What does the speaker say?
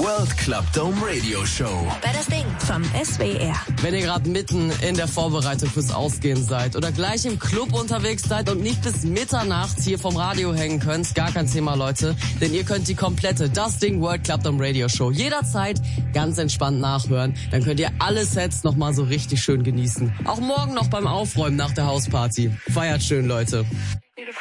World Club Dome Radio Show. Bei das Ding vom SWR. Wenn ihr gerade mitten in der Vorbereitung fürs Ausgehen seid oder gleich im Club unterwegs seid und nicht bis Mitternacht hier vom Radio hängen könnt, gar kein Thema, Leute. Denn ihr könnt die komplette Das Ding World Club Dome Radio Show jederzeit ganz entspannt nachhören. Dann könnt ihr alle Sets nochmal so richtig schön genießen. Auch morgen noch beim Aufräumen nach der Hausparty. Feiert schön, Leute.